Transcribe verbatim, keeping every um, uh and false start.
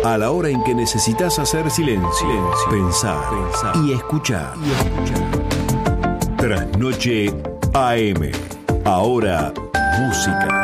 A la hora en que necesitas hacer silencio, silencio pensar, pensar y escuchar. y escuchar. Trasnoche A M. Ahora, música.